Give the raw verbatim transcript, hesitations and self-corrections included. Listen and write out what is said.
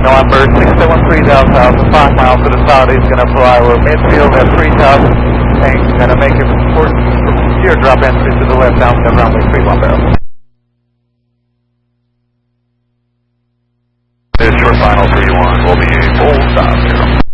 November six seven three Delta, five miles to the south, he's going to fly over midfield at three thousand, and going to make a port teardrop entry to the left down the runway three one zero. This short final three one will be a full stop here.